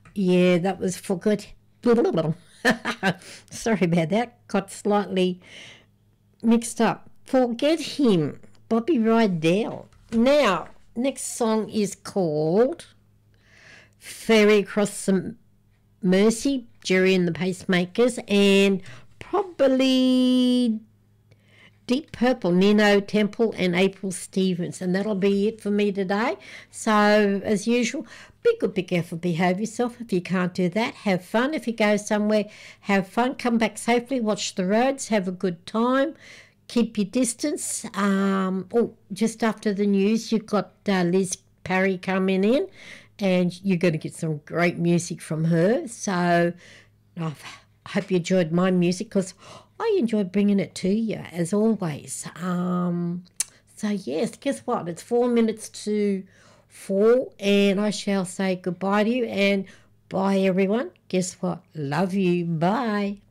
Yeah, that was for good. Sorry about that. Got slightly mixed up. Forget Him, Bobby Rydell. Now, next song is called Ferry Across the Mersey, Jerry and the Pacemakers, and probably Deep Purple, Nino Temple and April Stevens. And that'll be it for me today. So, as usual, be good, be careful, behave yourself. If you can't do that, have fun. If you go somewhere, have fun. Come back safely, watch the roads, have a good time. Keep your distance. Just after the news, you've got Liz Parry coming in, and you're going to get some great music from her. So I hope you enjoyed my music, because I enjoy bringing it to you, as always. So, yes, guess what? It's 4 minutes to 4, and I shall say goodbye to you, and bye, everyone. Guess what? Love you. Bye.